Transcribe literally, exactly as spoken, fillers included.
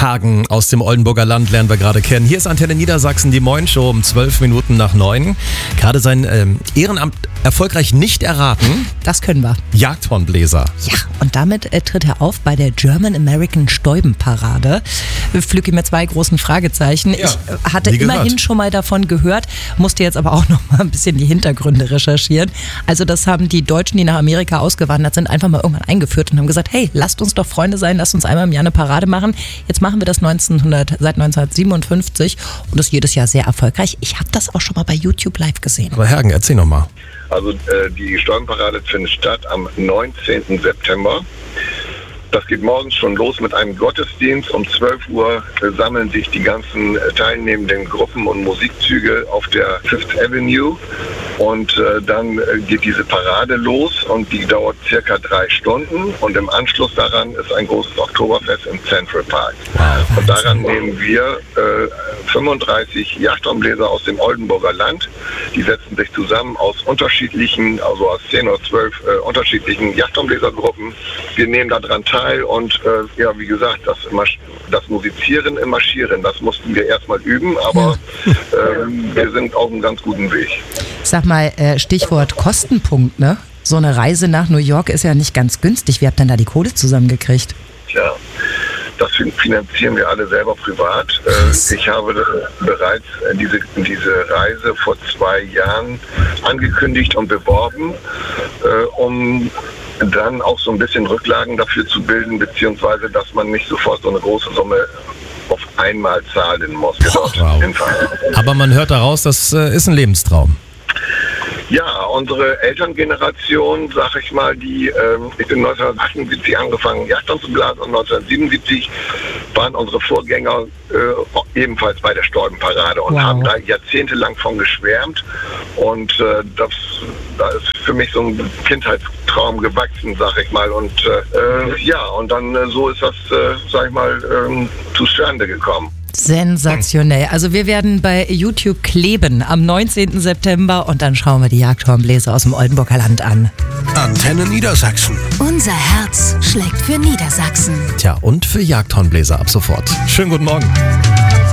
Hagen aus dem Oldenburger Land lernen wir gerade kennen. Hier ist Antenne Niedersachsen, die Moin-Show um zwölf Minuten nach neun. Gerade sein ähm, Ehrenamt erfolgreich nicht erraten. Das können wir. Jagdhornbläser. Ja, und damit äh, tritt er auf bei der German American Stäubenparade. Flücke mir zwei großen Fragezeichen. Ja, ich äh, hatte wie gehört. immerhin schon mal davon gehört, musste jetzt aber auch noch mal ein bisschen die Hintergründe recherchieren. Also das haben die Deutschen, die nach Amerika ausgewandert sind, einfach mal irgendwann eingeführt und haben gesagt, hey, lasst uns doch Freunde sein, lasst uns einmal im Jahr eine Parade machen. Jetzt machen wir das neunzehnhundert, seit neunzehnhundertsiebenundfünfzig und das jedes Jahr sehr erfolgreich. Ich habe das auch schon mal bei YouTube live gesehen. Aber Hagen, erzähl noch mal. Also äh, die Stäubenparade findet statt am neunzehnten September. Das geht morgens schon los mit einem Gottesdienst. Um zwölf Uhr äh, sammeln sich die ganzen äh, teilnehmenden Gruppen und Musikzüge auf der Fifth Avenue. Und äh, dann äh, geht diese Parade los und die dauert circa drei Stunden. Und im Anschluss daran ist ein großes Oktoberfest im Central Park. Wow. Und daran nehmen wir äh, fünfunddreißig Jagdhornbläser aus dem Oldenburger Land. Die setzen sich zusammen aus unterschiedlichen, also aus zehn oder zwölf äh, unterschiedlichen Jagdhornbläsergruppen. Wir nehmen daran teil und äh, ja, wie gesagt, das, das Musizieren im Marschieren, das mussten wir erstmal üben, aber äh, wir sind auf einem ganz guten Weg. Sag mal, äh, Stichwort Kostenpunkt, ne? So eine Reise nach New York ist ja nicht ganz günstig. Wie habt ihr denn da die Kohle zusammengekriegt? Tja, das finanzieren wir alle selber privat. Äh, ich habe bereits diese, diese Reise vor zwei Jahren angekündigt und beworben, äh, um dann auch so ein bisschen Rücklagen dafür zu bilden, beziehungsweise dass man nicht sofort so eine große Summe auf einmal zahlen muss. Wow. Aber man hört daraus, das äh, ist ein Lebenstraum. Ja, unsere Elterngeneration, sag ich mal, die, ähm, ich bin neunzehnhundertachtundsiebzig angefangen, Jagdhorn zu blasen und neunzehnhundertsiebenundsiebzig waren unsere Vorgänger äh, ebenfalls bei der Stäubenparade und wow. haben da jahrzehntelang von geschwärmt. Und äh, das, da ist für mich so ein Kindheitstraum gewachsen, sag ich mal. Und äh, ja, und dann äh, so ist das, äh, sag ich mal, äh, zustande gekommen. Sensationell. Also wir werden bei YouTube kleben am neunzehnten September und dann schauen wir die Jagdhornbläser aus dem Oldenburger Land an. Antenne Niedersachsen. Unser Herz schlägt für Niedersachsen. Tja, und für Jagdhornbläser ab sofort. Schönen guten Morgen.